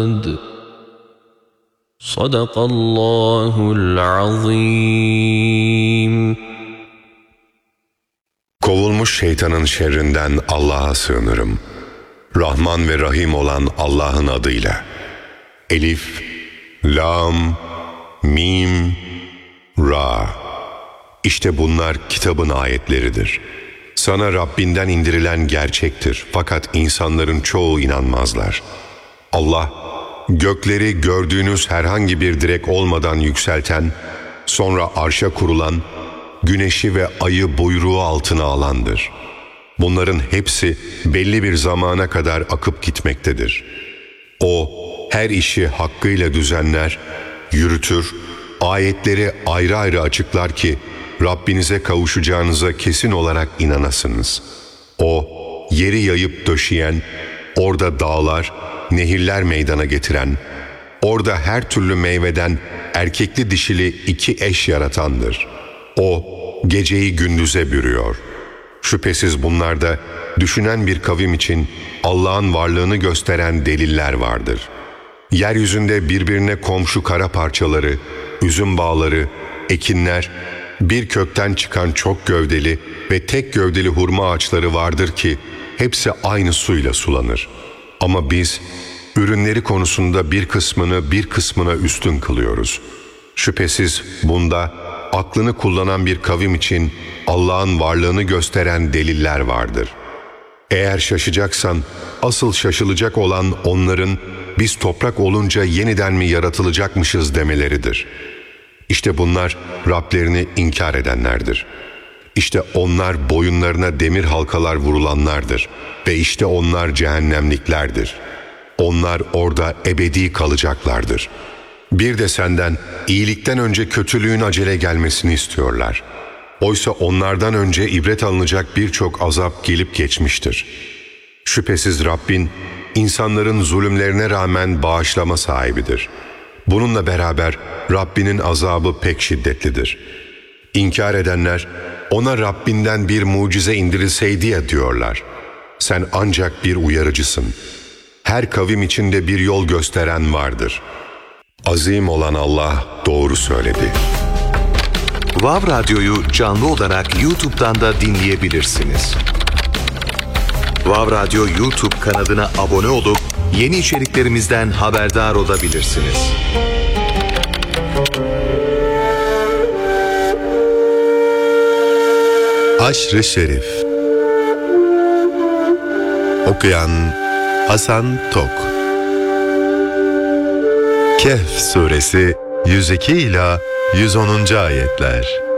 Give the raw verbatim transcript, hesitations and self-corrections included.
Sadakallahul azim. Kovulmuş şeytanın şerrinden Allah'a sığınırım. Rahman ve Rahim olan Allah'ın adıyla. Elif, Lam, Mim, Ra. İşte bunlar kitabın ayetleridir. Sana Rabbinden indirilen gerçektir. Fakat insanların çoğu inanmazlar. Allah, gökleri gördüğünüz herhangi bir direk olmadan yükselten, sonra arşa kurulan, güneşi ve ayı buyruğu altına alandır. Bunların hepsi belli bir zamana kadar akıp gitmektedir. O, her işi hakkıyla düzenler, yürütür, ayetleri ayrı ayrı açıklar ki, Rabbinize kavuşacağınıza kesin olarak inanasınız. O, yeri yayıp döşeyen, orada dağlar, nehirler meydana getiren, orada her türlü meyveden erkekli dişili iki eş yaratandır. O, geceyi gündüze bürüyor. Şüphesiz bunlarda düşünen bir kavim için Allah'ın varlığını gösteren deliller vardır. Yeryüzünde birbirine komşu kara parçaları, üzüm bağları, ekinler, bir kökten çıkan çok gövdeli ve tek gövdeli hurma ağaçları vardır ki hepsi aynı suyla sulanır. Ama biz ürünleri konusunda bir kısmını bir kısmına üstün kılıyoruz. Şüphesiz bunda aklını kullanan bir kavim için Allah'ın varlığını gösteren deliller vardır. Eğer şaşacaksan, asıl şaşılacak olan onların biz toprak olunca yeniden mi yaratılacakmışız demeleridir. İşte bunlar Rablerini inkar edenlerdir. İşte onlar boyunlarına demir halkalar vurulanlardır ve işte onlar cehennemliklerdir. Onlar orada ebedi kalacaklardır. Bir de senden iyilikten önce kötülüğün acele gelmesini istiyorlar. Oysa onlardan önce ibret alınacak birçok azap gelip geçmiştir. Şüphesiz Rabbin insanların zulümlerine rağmen bağışlama sahibidir. Bununla beraber Rabbinin azabı pek şiddetlidir. İnkar edenler ona Rabbinden bir mucize indirilseydi ya diyorlar. Sen ancak bir uyarıcısın. Her kavim içinde bir yol gösteren vardır. Azim olan Allah doğru söyledi. Vav Radyo'yu canlı olarak YouTube'dan da dinleyebilirsiniz. Vav Radyo YouTube kanalına abone olup yeni içeriklerimizden haberdar olabilirsiniz. Haşr-ı Şerif. Okuyan Hasan Tok. Kehf Suresi yüz iki ila yüz onuncu ayetler.